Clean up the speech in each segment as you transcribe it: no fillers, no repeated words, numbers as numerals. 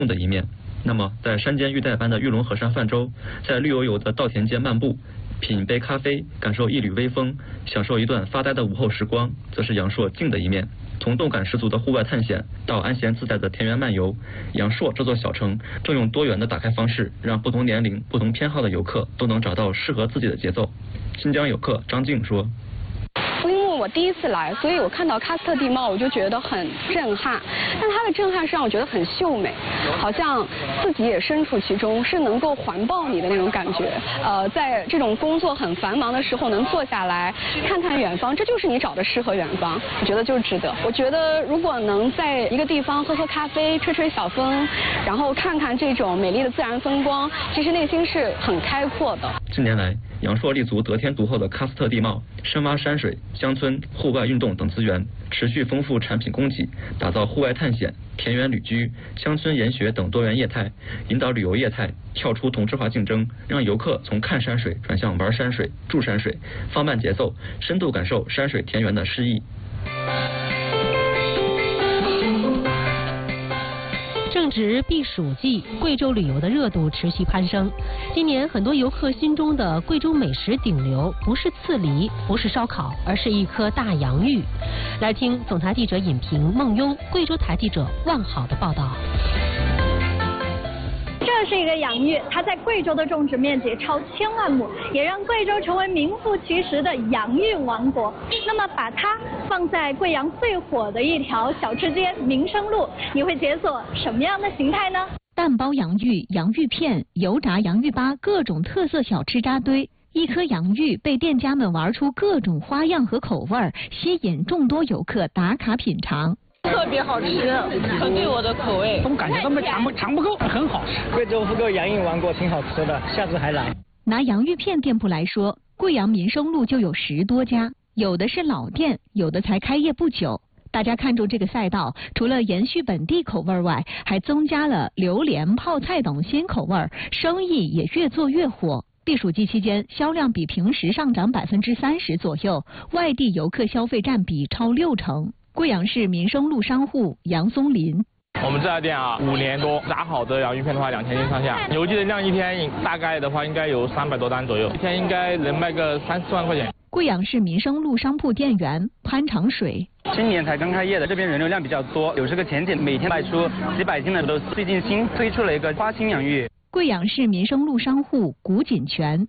的一面。那么，在山间玉带般的玉龙河上泛舟，在绿油油的稻田间漫步，品杯咖啡，感受一缕微风，享受一段发呆的午后时光，则是阳朔静的一面。从动感十足的户外探险到安闲自在的田园漫游，阳朔这座小城正用多元的打开方式，让不同年龄、不同偏好的游客都能找到适合自己的节奏。新疆游客张静说。 我第一次来，所以我看到喀斯特地貌，我就觉得很震撼。但它的震撼是让我觉得很秀美，好像自己也身处其中，是能够环抱你的那种感觉。在这种工作很繁忙的时候，能坐下来看看远方，这就是你找的诗和远方。我觉得就是值得。我觉得如果能在一个地方喝喝咖啡、吹吹小风，然后看看这种美丽的自然风光，其实内心是很开阔的。 近年来，阳朔立足得天独厚的喀斯特地貌，深挖山水、乡村、户外运动等资源，持续丰富产品供给，打造户外探险、田园旅居、乡村研学等多元业态，引导旅游业态跳出同质化竞争，让游客从看山水转向玩山水、住山水，放慢节奏，深度感受山水田园的诗意。 正值避暑季，贵州旅游的热度持续攀升。今年很多游客心中的贵州美食顶流，不是刺梨，不是烧烤，而是一颗大洋芋。来听总台记者尹平、孟雍、贵州台记者万好的报道。 这是一个洋芋，它在贵州的种植面积超1000万亩，也让贵州成为名副其实的洋芋王国。那么把它放在贵阳最火的一条小吃街民生路，你会解锁什么样的形态呢？ 蛋包洋芋、洋芋片、油炸洋芋粑，各种特色小吃扎堆。一颗洋芋被店家们玩出各种花样和口味儿，吸引众多游客打卡品尝。 特别好吃，很对我的口味。 总感觉他们尝不够，很好吃。贵州复购洋芋王国挺好吃的，下次还来。 拿洋芋片店铺来说，贵阳民生路就有10多家，有的是老店，有的才开业不久。大家看中这个赛道，除了延续本地口味外，还增加了榴莲、泡菜等新口味，生意也越做越火。避暑季期间，销量比平时上涨30%左右，外地游客消费占比超60%。贵阳市民生路商户杨松林。 我们这家店5年多，炸好的洋芋片的话2000斤上下，邮寄的量一天大概的话应该有300多单左右，一天应该能卖个3、4万块钱。 贵阳市民生路商铺店员潘长水。 今年才刚开业的，这边人流量比较多，有这个前景，每天卖出几百斤的都。最近新推出了一个花心洋芋。 贵阳市民生路商户古锦全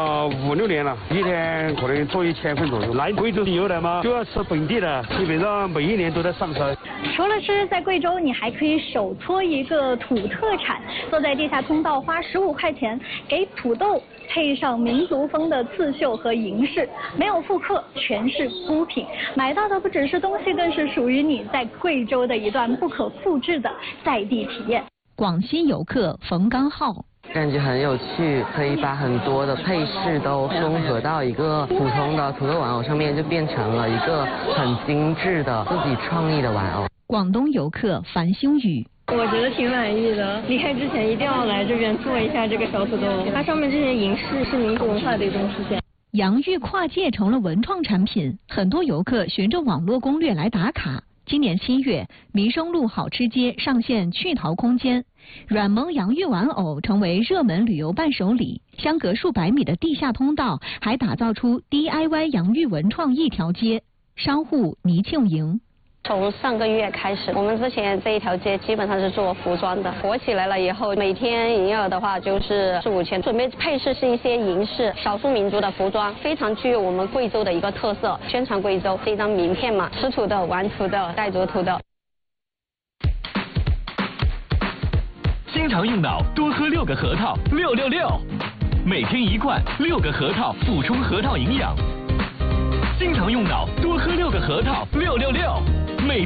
5、6年了，一天可能做1000份左右。来贵州旅游的嘛，就要吃本地的，基本上每一年都在上车。 除了吃，在贵州你还可以手搓一个土特产，坐在地下通道花15块钱，给土豆配上民族风的刺绣和银饰，没有复刻，全是孤品。买到的不只是东西，更是属于你在贵州的一段不可复制的在地体验。 广西游客冯刚浩。 感觉很有趣，可以把很多的配饰都综合到一个普通的土豆玩偶上面，就变成了一个很精致的自己创意的玩偶。 广东游客樊星宇。 我觉得挺满意的，离开之前一定要来这边做一下这个小土豆，它上面这些银饰是民族文化的一种体现。 洋芋跨界成了文创产品，很多游客循着网络攻略来打卡。今年7月，民生路好吃街上线趣淘空间，软萌洋芋玩偶成为热门旅游伴手礼。相隔数百米的地下通道还打造出 DIY 洋芋文创一条街。商户倪庆莹。 从上个月开始，我们之前这一条街基本上是做服装的，火起来了以后，每天营业额的话就是4、5千。准备配饰是一些银饰，少数民族的服装，非常具有我们贵州的一个特色，宣传贵州是一张名片嘛，吃土豆、玩土豆、带着土豆。 经常用脑，多喝6个核桃，666，每天1罐，6个核桃补充核桃营养。经常用脑，多喝6个核桃，666，每天。